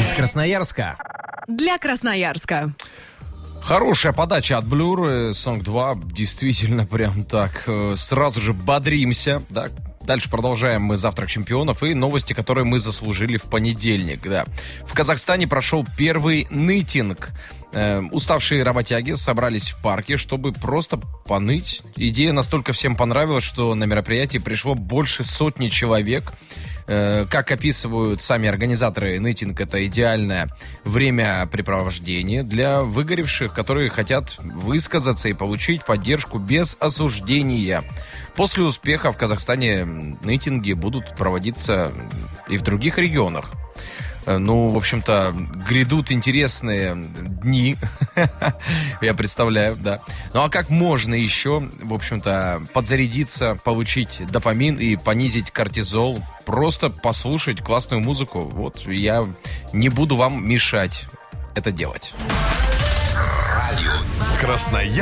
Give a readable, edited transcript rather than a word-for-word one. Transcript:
Из Красноярска. Для Красноярска. Хорошая подача от Blur, Song 2, действительно прям так, сразу же бодримся, да. Дальше продолжаем мы «Завтрак чемпионов» и новости, которые мы заслужили в понедельник, да. В Казахстане прошел первый нытинг. Уставшие работяги собрались в парке, чтобы просто поныть. Идея настолько всем понравилась, что на мероприятии пришло больше сотни человек. Как описывают сами организаторы, нытинг — это идеальное времяпрепровождение для выгоревших, которые хотят высказаться и получить поддержку без осуждения. После успеха в Казахстане нытинги будут проводиться и в других регионах. Ну, в общем-то, грядут интересные дни, я представляю, да. Ну, а как можно еще, в общем-то, подзарядиться, получить дофамин и понизить кортизол? Просто послушать классную музыку. Вот, я не буду вам мешать это делать. Красноярск.